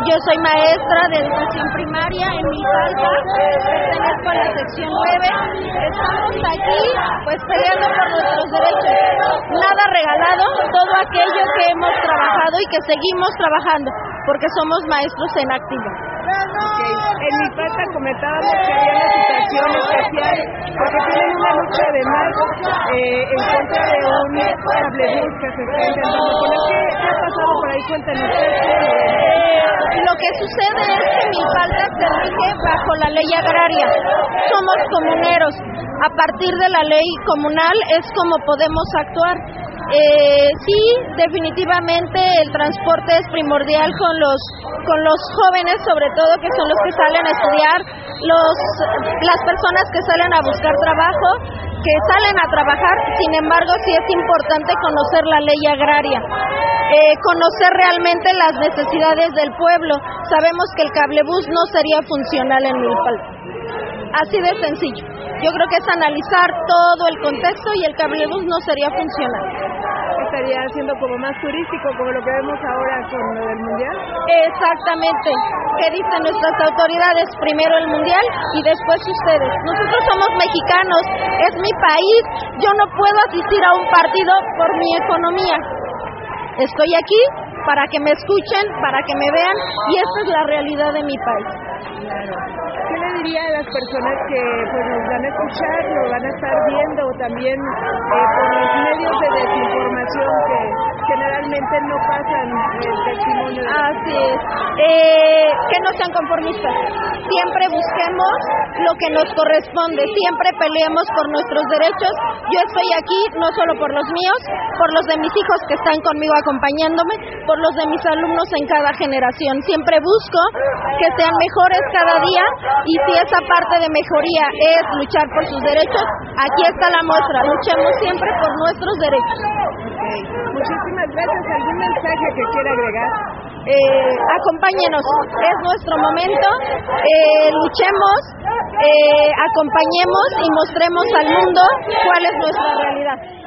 Yo soy maestra de educación primaria en Milpalta, pertenezco a la sección 9. Estamos aquí pues peleando por nuestros derechos. Nada regalado, todo aquello que hemos trabajado y que seguimos trabajando, porque somos maestros en activo. Okay. En Milpalta comentábamos que había una situación especial porque tienen una lucha además en contra de un cablebús que se está intentando poner. ¿Qué ha pasado por ahí? Cuéntanos. Lo que sucede es que Milpalta se rige bajo la ley agraria. Somos comuneros. A partir de la ley comunal es como podemos actuar. Sí, definitivamente el transporte es primordial con los jóvenes, sobre todo, que son los que salen a estudiar, las personas que salen a buscar trabajo, que salen a trabajar. Sin embargo, sí es importante conocer la ley agraria, conocer realmente las necesidades del pueblo. Sabemos que el cablebús no sería funcional en Milpalta. Así de sencillo. Yo creo que es analizar todo el contexto y el cablebús no sería funcional. Estaría siendo como más turístico, como lo que vemos ahora con lo del Mundial. Exactamente. ¿Qué dicen nuestras autoridades? Primero el Mundial y después ustedes. Nosotros somos mexicanos, es mi país. Yo no puedo asistir a un partido por mi economía. Estoy aquí para que me escuchen, para que me vean, y esta es la realidad de mi país. Claro. ¿Qué le diría a las personas que pues nos van a escuchar, lo van a estar viendo, o también por los medios de desinformación que generalmente no pasan el testimonio? Así es. Que no sean conformistas. Siempre busquemos lo que nos corresponde, siempre peleemos por nuestros derechos. Yo estoy aquí no solo por los míos, por los de mis hijos que están conmigo acompañándome, por los de mis alumnos en cada generación. Siempre busco que sean mejores cada día, y si esa parte de mejoría es luchar por sus derechos, aquí está la muestra. Luchemos siempre por nuestros derechos. Okay. Muchísimas gracias. ¿Algún mensaje que quiera agregar? Acompáñenos, es nuestro momento, luchemos, acompañemos y mostremos al mundo cuál es nuestra realidad.